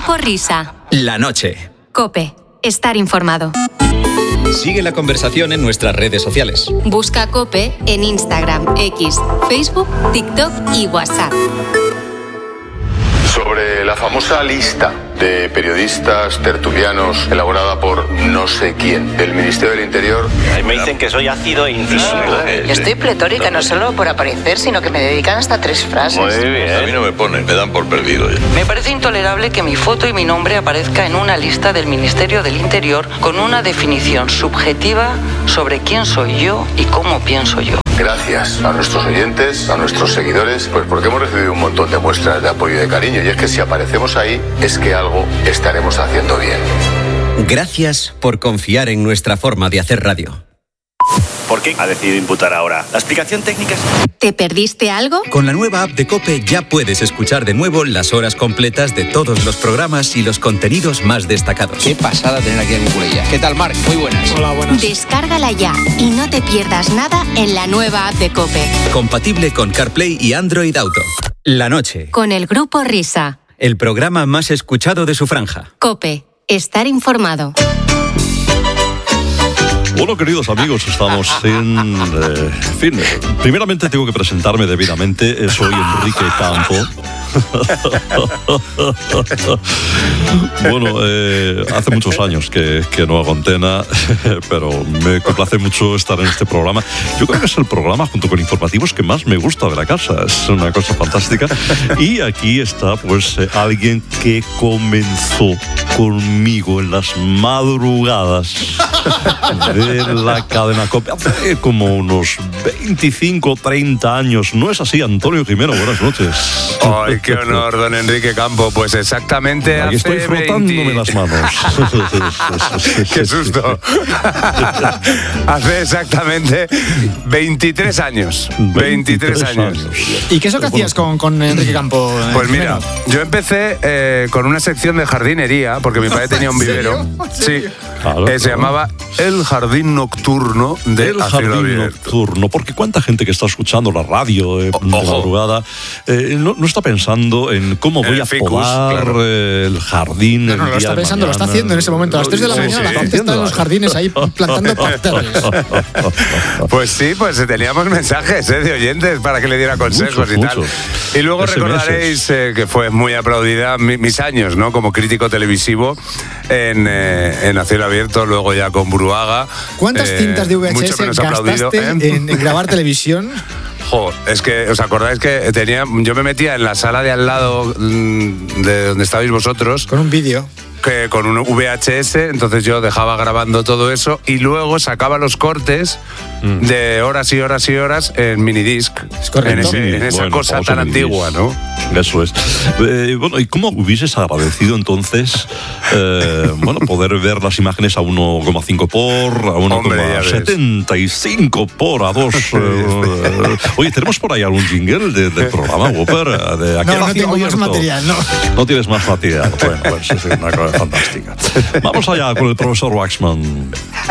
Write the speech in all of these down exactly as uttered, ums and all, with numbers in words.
Grupo Risa. La noche. COPE. Estar informado. Sigue la conversación en nuestras redes sociales. Busca COPE en Instagram, X, Facebook, TikTok y WhatsApp. Sobre la famosa lista de periodistas tertulianos elaborada por no sé quién del Ministerio del Interior. Ahí me dicen que soy ácido e incisivo. Estoy pletórica, no solo por aparecer, sino que me dedican hasta tres frases. Muy bien. A mí no me ponen, me dan por perdido ya. Me parece intolerable que mi foto y mi nombre aparezca en una lista del Ministerio del Interior con una definición subjetiva sobre quién soy yo y cómo pienso yo. Gracias a nuestros oyentes, a nuestros seguidores, pues porque hemos recibido un montón de muestras de apoyo y de cariño. Y es que si aparecemos ahí, es que algo estaremos haciendo bien. Gracias por confiar en nuestra forma de hacer radio. ¿Por qué ha decidido imputar ahora? ¿La explicación técnica es...? ¿Te perdiste algo? Con la nueva app de COPE ya puedes escuchar de nuevo las horas completas de todos los programas y los contenidos más destacados. Qué pasada tener aquí a Cucurella. ¿Qué tal, Marc? Muy buenas. Hola, buenas. Descárgala ya y no te pierdas nada en la nueva app de COPE. Compatible con CarPlay y Android Auto. La noche. Con el Grupo Risa. El programa más escuchado de su franja. COPE. Estar informado. Bueno, queridos amigos, estamos en... Eh, en fin, primeramente tengo que presentarme debidamente. Soy Enrique Campo. Bueno, eh, hace muchos años que, que no hago antena, pero me complace mucho estar en este programa. Yo creo que es el programa, junto con informativos, que más me gusta de la casa. Es una cosa fantástica. Y aquí está, pues, eh, alguien que comenzó conmigo en las madrugadas de la cadena COPE hace como unos veinticinco o treinta años. ¿No es así, Antonio Jimeno? Buenas noches. Ay, qué honor, don Enrique Campo. Pues exactamente aquí hace estoy frotándome veinte... las manos. Qué susto. Hace exactamente veintitrés años. veintitrés años. ¿Y qué es lo que hacías con, con Enrique Campo? Pues mira, yo empecé eh, con una sección de jardinería, porque mi padre tenía un vivero. Sí. Claro, eh, se claro. llamaba El Jardín Nocturno de El A Cielo Jardín Abierto. Nocturno, porque cuánta gente que está escuchando la radio eh, de Ojo. madrugada eh, no, no está pensando en cómo En voy el a ficus, podar claro. eh, el jardín. No, el no, lo día está de pensando, lo está mañana. haciendo en ese momento. A las tres de la Sí, mañana sí, la sí, gente está en los haciendo. jardines ahí plantando parterres. Pues sí, pues teníamos mensajes eh, de oyentes para que le diera consejos Muchos, y tal. muchos. Y luego S M S. recordaréis eh, que fue muy aplaudida mi- mis años, ¿no? Como crítico televisivo en, eh, en A Cielo Abierto, luego ya con Buruaga. ¿Cuántas Eh, cintas de V H mucho S menos aplaudido, gastaste ¿eh? en, en grabar televisión? Jo, es que, ¿os acordáis que tenía, yo me metía en la sala de al lado mm, de donde estabais vosotros? Con un vídeo. Que con un V H S, entonces yo dejaba grabando todo eso y luego sacaba los cortes mm. de horas y horas y horas en minidisc. Es correcto. En, ese- en esa Bueno, cosa famoso tan minidisc. antigua, ¿no? Eso es. Eh, bueno, ¿y cómo hubieses agradecido entonces eh, bueno, poder ver las imágenes a uno coma cinco por, a uno Hombre, coma ya ves. setenta y cinco por, a dos? Eh, oye, ¿tenemos por ahí algún jingle de- del programa, Whopper? De aquí No, a no tengo más abierto. material, no. No tienes más material. Bueno, pues es una cosa fantástica. Vamos allá con el profesor Waxman.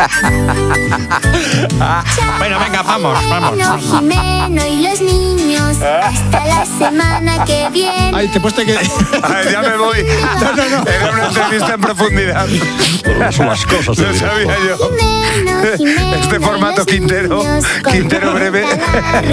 Bueno, venga, vamos, vamos. Jimeno, Jimeno y los niños. Hasta la semana que viene. Ay, te he puesto que... Ay, ya me voy. No, no, no. Era una entrevista en profundidad. Son las cosas del Lo sabía directo. yo. Jimeno, Jimeno Este y formato los Quintero, niños. Quintero breve. Contarán